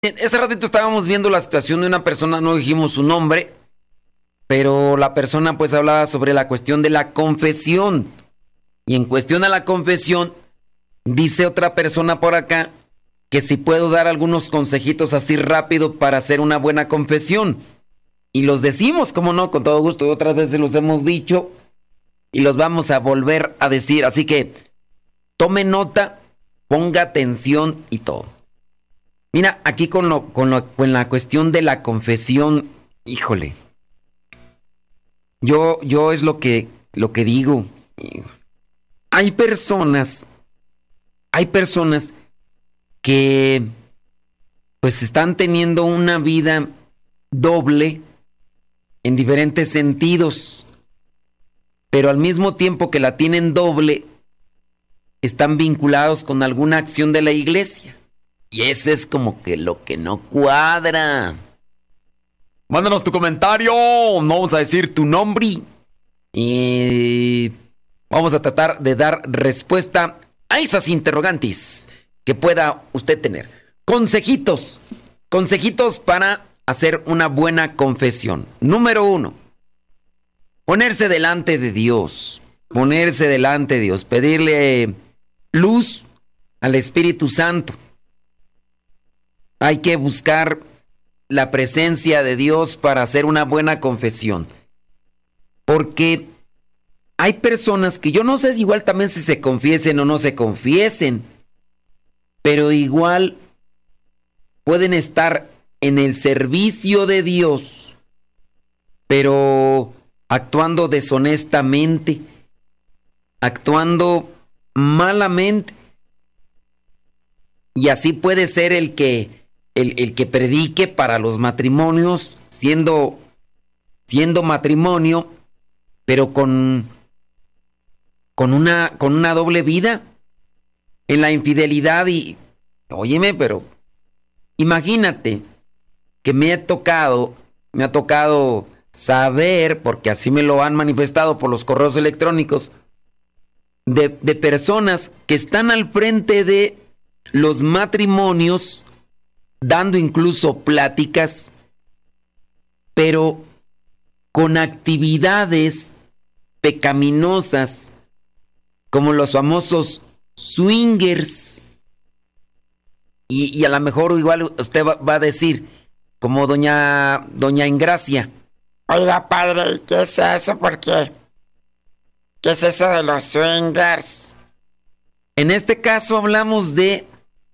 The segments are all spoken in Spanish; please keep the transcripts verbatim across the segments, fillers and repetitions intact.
Bien, ese ratito estábamos viendo la situación de una persona, no dijimos su nombre, pero la persona pues hablaba sobre la cuestión de la confesión. Y en cuestión a la confesión, dice otra persona por acá que si puedo dar algunos consejitos así rápido para hacer una buena confesión. Y los decimos, como no, con todo gusto, y otras veces los hemos dicho y los vamos a volver a decir. Así que tome nota, ponga atención y todo. Mira, aquí con, lo, con, lo, con la cuestión de la confesión, híjole, yo, yo es lo que, lo que digo. Hay personas, hay personas que pues están teniendo una vida doble en diferentes sentidos, pero al mismo tiempo que la tienen doble, están vinculados con alguna acción de la iglesia. Y eso es como que lo que no cuadra. Mándanos tu comentario, no vamos a decir tu nombre. Y vamos a tratar de dar respuesta a esas interrogantes que pueda usted tener. Consejitos, consejitos para hacer una buena confesión. Número uno, ponerse delante de Dios. Ponerse delante de Dios, pedirle luz al Espíritu Santo. Hay que buscar la presencia de Dios para hacer una buena confesión. Porque hay personas que yo no sé si igual también si se confiesen o no se confiesen, pero igual pueden estar en el servicio de Dios, pero actuando deshonestamente, actuando malamente. Y así puede ser el que El, el que predique para los matrimonios, siendo, siendo matrimonio, pero con, con, una, con una doble vida, en la infidelidad. Y, óyeme, pero imagínate que me ha tocado, me ha tocado saber, porque así me lo han manifestado por los correos electrónicos, de, de personas que están al frente de los matrimonios, dando incluso pláticas, pero con actividades pecaminosas, como los famosos swingers. Y, y a lo mejor igual usted va, va a decir, como doña, doña Ingracia: oiga, padre, ¿qué es eso? ¿Por qué? ¿Qué es eso de los swingers? En este caso hablamos de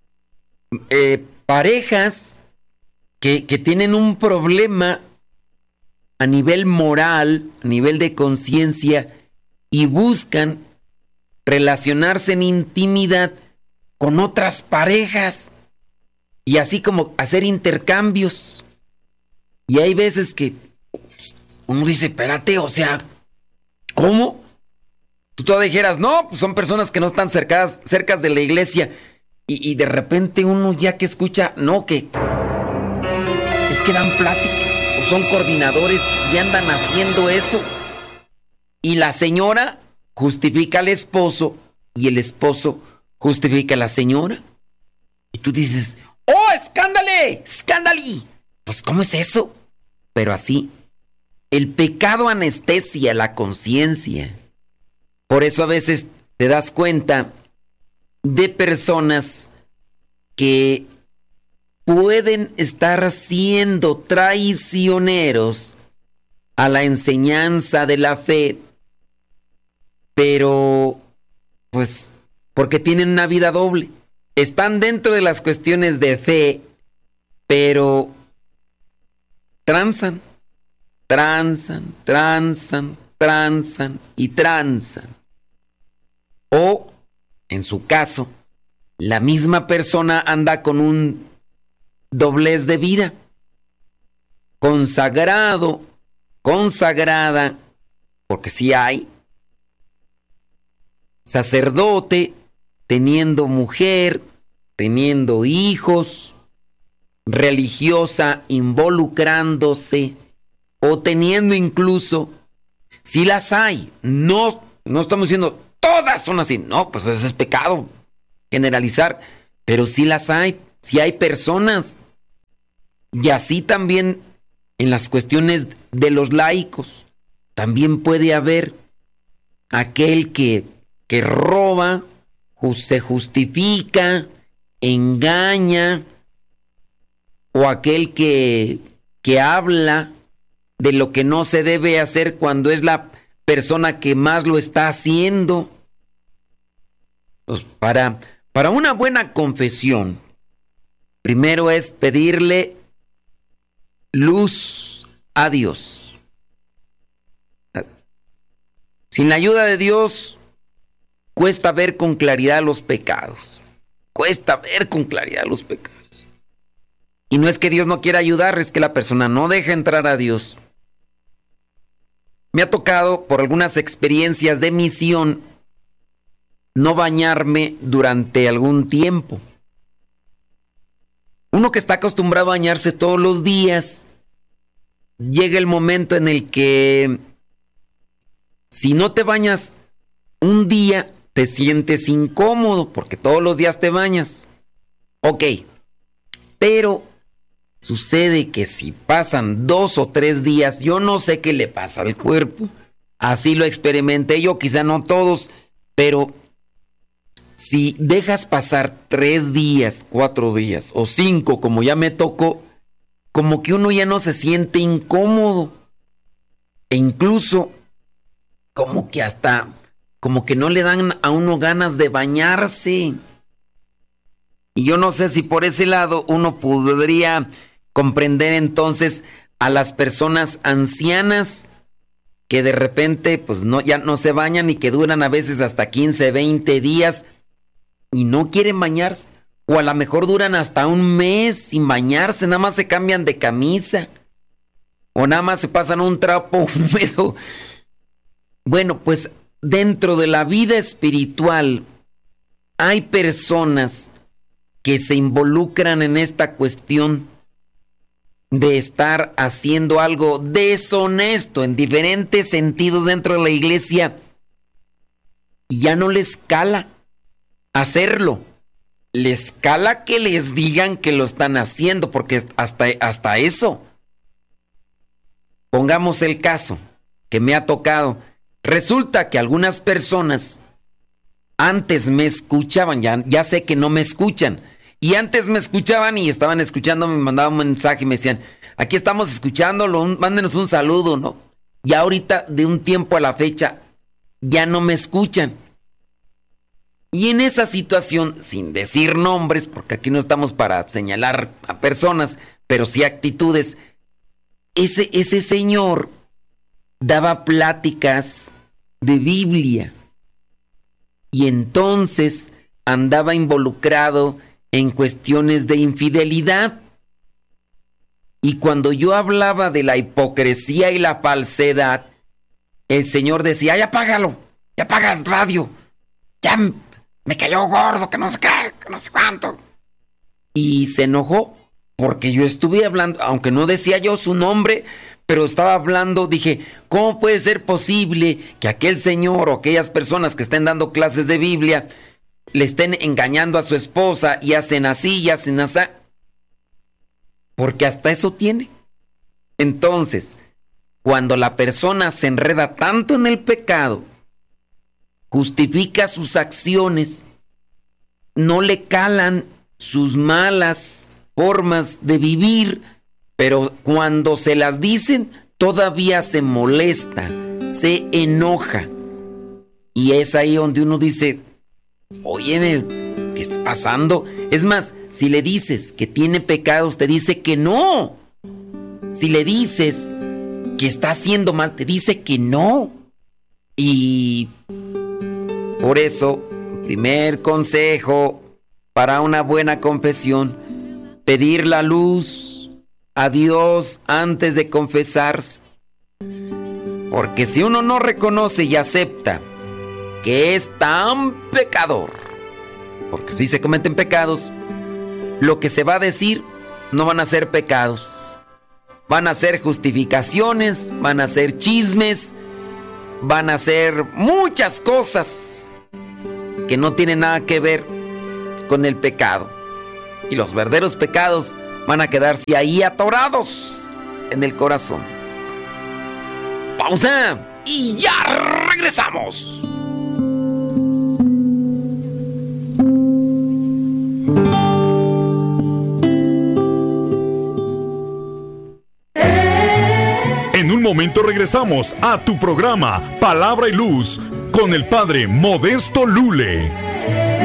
eh, parejas que, que tienen un problema a nivel moral, a nivel de conciencia, y buscan relacionarse en intimidad con otras parejas y así como hacer intercambios. Y hay veces que uno dice, espérate, o sea, ¿cómo? Tú todavía dijeras, no, pues son personas que no están cercadas, cercas de la iglesia. Y, y de repente uno ya que escucha, no, que es que dan pláticas o son coordinadores y andan haciendo eso. Y la señora justifica al esposo y el esposo justifica a la señora. Y tú dices, ¡oh, escándale! ¡Escándale! Pues, ¿cómo es eso? Pero así, el pecado anestesia la conciencia. Por eso a veces te das cuenta de personas que pueden estar siendo traicioneros a la enseñanza de la fe, pero pues porque tienen una vida doble. Están dentro de las cuestiones de fe, pero transan, transan, transan, transan y transan. O en su caso, la misma persona anda con un doblez de vida. Consagrado, consagrada, porque sí hay. Sacerdote, teniendo mujer, teniendo hijos. Religiosa, involucrándose, o teniendo incluso, si las hay, no, no estamos diciendo todas son así. No, pues ese es pecado generalizar. Pero sí las hay. Sí hay personas Y así también en las cuestiones de los laicos, también puede haber aquel que, que roba, se justifica, engaña, o aquel que, que habla de lo que no se debe hacer cuando es la persona que más lo está haciendo. Pues para, para una buena confesión, primero es pedirle luz a Dios. Sin la ayuda de Dios, cuesta ver con claridad los pecados. Cuesta ver con claridad los pecados. Y no es que Dios no quiera ayudar, es que la persona no deja entrar a Dios. Me ha tocado, por algunas experiencias de misión, no bañarme durante algún tiempo. Uno que está acostumbrado a bañarse todos los días, llega el momento en el que si no te bañas un día, te sientes incómodo porque todos los días te bañas. Ok, pero sucede que si pasan dos o tres días, yo no sé qué le pasa al cuerpo. Así lo experimenté yo, quizá no todos, pero si dejas pasar tres días, cuatro días o cinco, como ya me tocó, como que uno ya no se siente incómodo. E incluso como que hasta, como que no le dan a uno ganas de bañarse. Y yo no sé si por ese lado uno podría comprender entonces a las personas ancianas que de repente pues no, ya no se bañan y que duran a veces hasta quince, veinte días y no quieren bañarse. O a lo mejor duran hasta un mes sin bañarse, nada más se cambian de camisa. O nada más se pasan un trapo húmedo. Bueno, pues dentro de la vida espiritual hay personas que se involucran en esta cuestión de estar haciendo algo deshonesto en diferentes sentidos dentro de la iglesia y ya no les cala hacerlo. Les cala que les digan que lo están haciendo, porque hasta, hasta eso. Pongamos el caso que me ha tocado. Resulta que algunas personas antes me escuchaban, ya, ya sé que no me escuchan. Y antes me escuchaban y estaban escuchando, me mandaban un mensaje y me decían, aquí estamos escuchándolo, un, mándenos un saludo, ¿no? Y ahorita, de un tiempo a la fecha, ya no me escuchan. Y en esa situación, sin decir nombres, porque aquí no estamos para señalar a personas, pero sí actitudes, ese, ese señor daba pláticas de Biblia. Y entonces andaba involucrado en cuestiones de infidelidad. Y cuando yo hablaba de la hipocresía y la falsedad, el Señor decía, ya apágalo, ya apaga el radio, ya me cayó gordo, que no sé qué, que no sé cuánto. Y se enojó porque yo estuve hablando, aunque no decía yo su nombre, pero estaba hablando, dije, ¿cómo puede ser posible que aquel señor o aquellas personas que estén dando clases de Biblia le estén engañando a su esposa y hacen así y hacen así? Porque hasta eso tiene. Entonces, cuando la persona se enreda tanto en el pecado, justifica sus acciones, no le calan sus malas formas de vivir, pero cuando se las dicen, todavía se molesta, se enoja. Y es ahí donde uno dice, óyeme, ¿qué está pasando? Es más, si le dices que tiene pecados, te dice que no. Si le dices que está haciendo mal, te dice que no. Y por eso, primer consejo para una buena confesión, pedir la luz a Dios antes de confesarse. Porque si uno no reconoce y acepta que es tan pecador, porque si se cometen pecados, lo que se va a decir no van a ser pecados, van a ser justificaciones, van a ser chismes, van a ser muchas cosas que no tienen nada que ver con el pecado. Y los verdaderos pecados van a quedarse ahí atorados en el corazón. Pausa y ya regresamos. En un momento regresamos a tu programa Palabra y Luz con el Padre Modesto Lule.